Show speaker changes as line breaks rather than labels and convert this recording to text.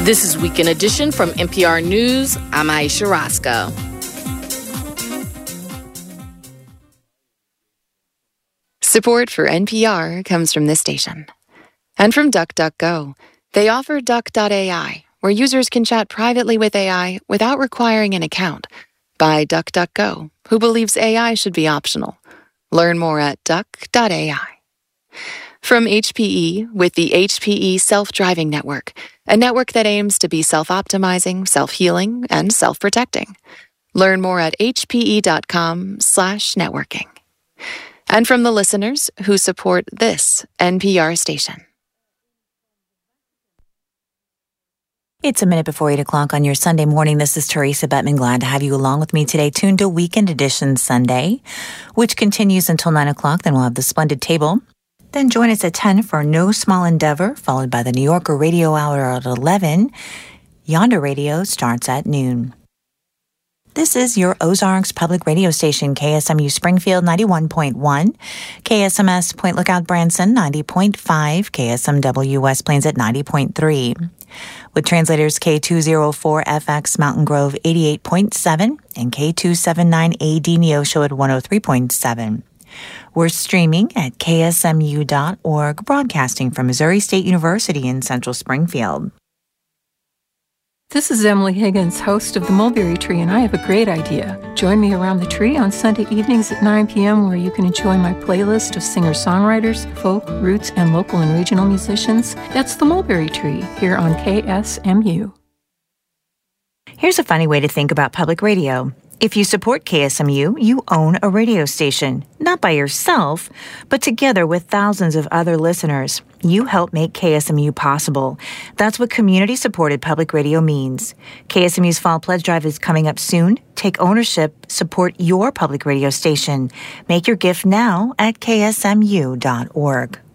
This is Weekend Edition from NPR News. I'm Aisha Roscoe.
Support for NPR comes from this station. And from DuckDuckGo. They offer Duck.ai, where users can chat privately with AI without requiring an account. By DuckDuckGo, who believes AI should be optional. Learn more at duck.ai. From HPE, with the HPE Self-Driving Network, a network that aims to be self-optimizing, self-healing, and self-protecting. Learn more at hpe.com/networking. And from the listeners who support this NPR station.
It's a minute before 8 o'clock on your Sunday morning. This is Teresa Bettman. Glad to have you along with me today. Tuned to Weekend Edition Sunday, which continues until 9 o'clock. Then we'll have the Splendid Table. Then join us at 10 for No Small Endeavor, followed by the New Yorker Radio Hour at 11. Yonder Radio starts at noon. This is your Ozarks Public Radio Station, KSMU Springfield 91.1, KSMS Point Lookout Branson 90.5, KSMW West Plains at 90.3. With translators K204FX Mountain Grove 88.7 and K279AD Neosho at 103.7. We're streaming at ksmu.org, broadcasting from Missouri State University in Central Springfield.
This is Emily Higgins, host of The Mulberry Tree, and I have a great idea. Join me around the tree on Sunday evenings at 9 p.m., where you can enjoy my playlist of singer-songwriters, folk, roots, and local and regional musicians. That's The Mulberry Tree, here on KSMU.
Here's a funny way to think about public radio. If you support KSMU, you own a radio station, not by yourself, but together with thousands of other listeners. You help make KSMU possible. That's what community-supported public radio means. KSMU's Fall Pledge Drive is coming up soon. Take ownership, support your public radio station. Make your gift now at ksmu.org.